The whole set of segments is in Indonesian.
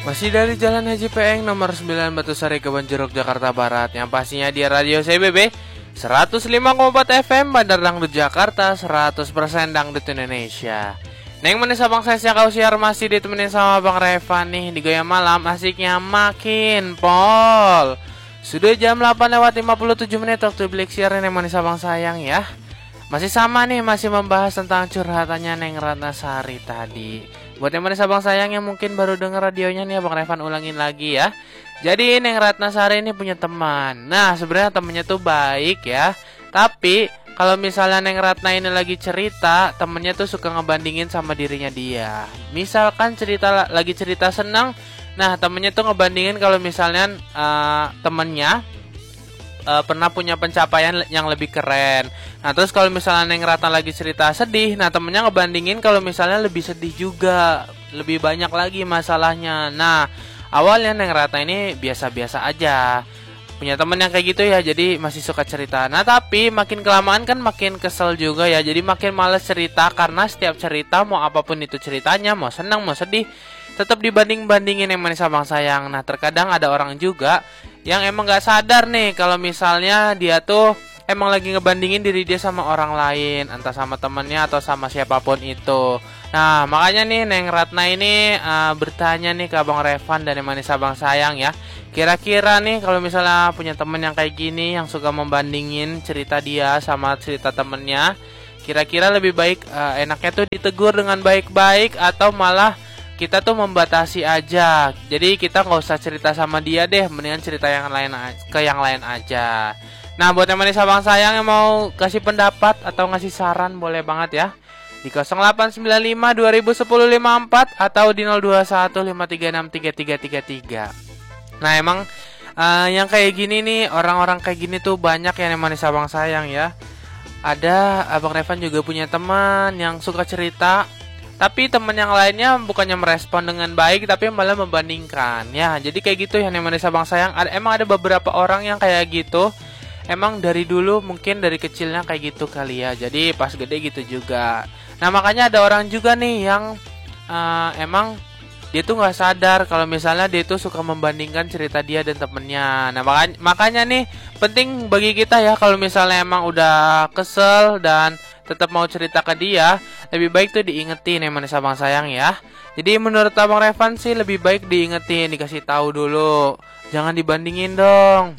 Masih dari Jalan Haji Peeng nomor 9 Batusari Kebonjeruk Jakarta Barat. Yang pastinya di Radio CBB 105,4 FM Bandar Dangdut Jakarta, 100% Dangdut Indonesia. Neng manis abang saya kau siar masih ditemenin sama Bang Revan nih. Di Goyang Malam asiknya makin pol. Sudah jam 8:57 waktu beli siaran Neng manis abang sayang ya. Masih sama nih, masih membahas tentang curhatannya Neng Ratnasari tadi. Buat yang manis abang sayang yang mungkin baru denger radionya nih, Abang Revan ulangin lagi ya. Jadi Neng Ratnasari ini punya teman. Nah sebenarnya temennya tuh baik ya. Tapi kalau misalnya Neng Ratna ini lagi cerita, temennya tuh suka ngebandingin sama dirinya dia. Misalkan lagi cerita senang, nah temennya tuh ngebandingin kalau misalnya temennya pernah punya pencapaian yang lebih keren. Nah terus kalau misalnya Neng Ratna lagi cerita sedih, nah temennya ngebandingin kalau misalnya lebih sedih juga, lebih banyak lagi masalahnya. Nah awalnya Neng Ratna ini biasa-biasa aja, punya temen yang kayak gitu ya, jadi masih suka cerita. Nah tapi makin kelamaan kan makin kesel juga ya, jadi makin males cerita. Karena setiap cerita, mau apapun itu ceritanya, mau senang mau sedih, tetap dibanding-bandingin yang manis abang sayang. Nah terkadang ada orang juga yang emang gak sadar nih kalau misalnya dia tuh emang lagi ngebandingin diri dia sama orang lain, entah sama temennya atau sama siapapun itu. Nah makanya nih Neng Ratna ini bertanya nih ke Abang Revan dan yang manis abang sayang ya. Kira-kira nih kalau misalnya punya temen yang kayak gini, yang suka membandingin cerita dia sama cerita temennya, kira-kira lebih baik enaknya tuh ditegur dengan baik-baik atau malah kita tuh membatasi aja. Jadi kita nggak usah cerita sama dia deh, mendingan cerita yang lain ke yang lain aja. Nah buat yang manis abang sayang yang mau kasih pendapat atau ngasih saran, boleh banget ya di 0895 2010 54 atau di 021 536 3333. Nah emang yang kayak gini nih, orang-orang kayak gini tuh banyak yang manis abang sayang ya. Ada Abang Revan juga punya teman yang suka cerita, tapi teman yang lainnya bukannya merespon dengan baik, tapi malah membandingkan ya. Jadi kayak gitu ya manis abang sayang. Emang ada beberapa orang yang kayak gitu. Emang dari dulu mungkin dari kecilnya kayak gitu kali ya. Jadi pas gede gitu juga. Nah makanya ada orang juga nih yang emang dia tuh nggak sadar kalau misalnya dia tuh suka membandingkan cerita dia dan temennya. Nah makanya nih penting bagi kita ya, kalau misalnya emang udah kesel dan tetap mau cerita ke dia, lebih baik tuh diingetin yang manis abang sayang ya. Jadi menurut Abang Revan sih lebih baik diingetin, dikasih tahu dulu. Jangan dibandingin dong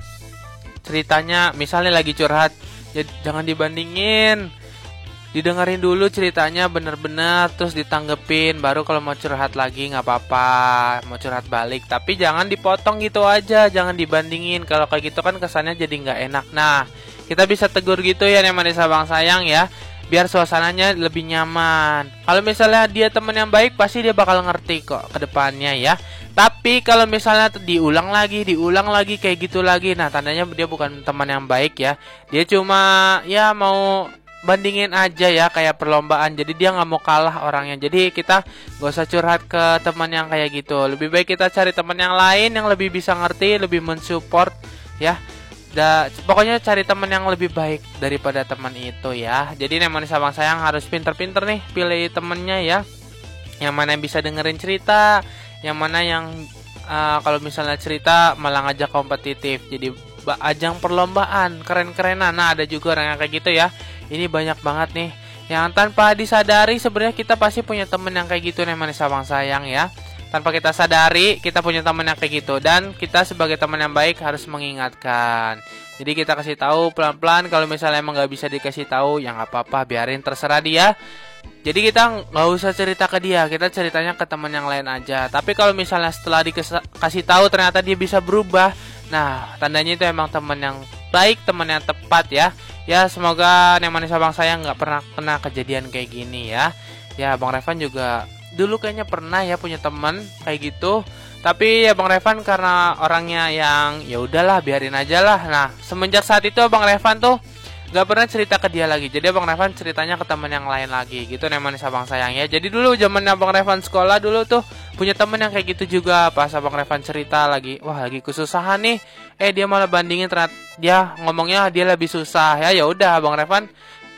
ceritanya. Misalnya lagi curhat, ya jangan dibandingin. Didengerin dulu ceritanya bener-bener, terus ditanggepin. Baru kalau mau curhat lagi gak apa-apa, mau curhat balik. Tapi jangan dipotong gitu aja, jangan dibandingin. Kalau kayak gitu kan kesannya jadi gak enak. Nah kita bisa tegur gitu ya yang manis abang sayang ya, biar suasananya lebih nyaman. Kalau misalnya dia teman yang baik, pasti dia bakal ngerti kok ke depannya ya. Tapi kalau misalnya diulang lagi kayak gitu lagi, nah tandanya dia bukan teman yang baik ya. Dia cuma ya mau bandingin aja ya, kayak perlombaan. Jadi dia nggak mau kalah orangnya. Jadi kita gak usah curhat ke teman yang kayak gitu. Lebih baik kita cari teman yang lain yang lebih bisa ngerti, lebih mensupport ya. Pokoknya cari teman yang lebih baik daripada teman itu ya. Jadi yang manis abang sayang harus pinter-pinter nih pilih temennya ya. Yang mana yang bisa dengerin cerita, yang mana yang kalau misalnya cerita malah ngajak kompetitif, jadi ajang perlombaan keren-kerenan. Nah ada juga orang yang kayak gitu ya. Ini banyak banget nih yang tanpa disadari sebenarnya kita pasti punya temen yang kayak gitu nih manis abang sayang ya. Tanpa kita sadari kita punya teman yang kayak gitu, dan kita sebagai teman yang baik harus mengingatkan. Jadi kita kasih tahu pelan-pelan. Kalau misalnya emang nggak bisa dikasih tahu, ya nggak apa-apa, biarin, terserah dia. Jadi kita nggak usah cerita ke dia, kita ceritanya ke teman yang lain aja. Tapi kalau misalnya setelah dikasih tahu ternyata dia bisa berubah, nah tandanya itu emang teman yang baik, teman yang tepat ya. Ya semoga yang manis abang sayang nggak pernah kena kejadian kayak gini ya. Ya Bang Revan juga dulu kayaknya pernah ya punya teman kayak gitu. Tapi ya Bang Revan karena orangnya yang ya udahlah biarin aja lah. Nah semenjak saat itu Bang Revan tuh gak pernah cerita ke dia lagi. Jadi Bang Revan ceritanya ke teman yang lain lagi gitu nih manis abang sayang ya. Jadi dulu zaman Bang Revan sekolah dulu tuh punya teman yang kayak gitu juga. Pas Abang Revan cerita lagi, wah lagi kesusahan nih, dia malah bandingin ternyata dia ngomongnya dia lebih susah ya. Ya udah Bang Revan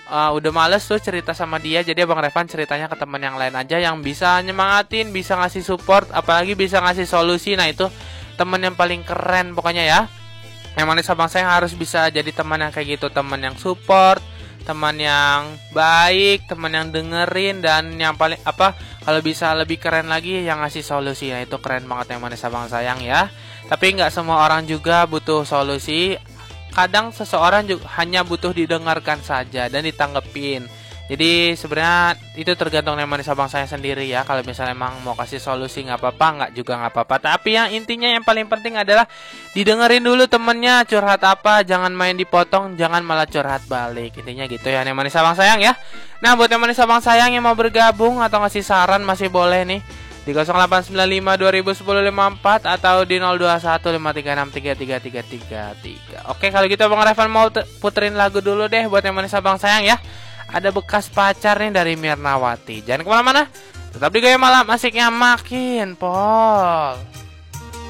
udah males tuh cerita sama dia, jadi Abang Revan ceritanya ke teman yang lain aja yang bisa nyemangatin, bisa ngasih support, apalagi bisa ngasih solusi. Nah itu teman yang paling keren pokoknya ya. Yang manis abang sayang harus bisa jadi teman yang kayak gitu, teman yang support, teman yang baik, teman yang dengerin, dan yang paling kalau bisa lebih keren lagi yang ngasih solusi. Nah itu keren banget yang manis abang sayang ya. Tapi nggak semua orang juga butuh solusi. Kadang seseorang juga hanya butuh didengarkan saja dan ditanggepin. Jadi sebenarnya itu tergantung yang manis abang saya sendiri ya. Kalau misalnya emang mau kasih solusi nggak apa-apa, nggak juga nggak apa-apa. Tapi yang intinya yang paling penting adalah didengerin dulu temennya curhat apa. Jangan main dipotong, jangan malah curhat balik. Intinya gitu ya yang manis abang sayang ya. Nah buat yang manis abang sayang yang mau bergabung atau ngasih saran masih boleh nih di 0895 2010 54 atau di 021 536 3333. Oke, kalau gitu Bang Revan mau puterin lagu dulu deh buat yang manis abang sayang ya. Ada Bekas Pacar nih dari Mirnawati. Jangan kemana-mana, tetap di Gaya Malam, asiknya makin pol.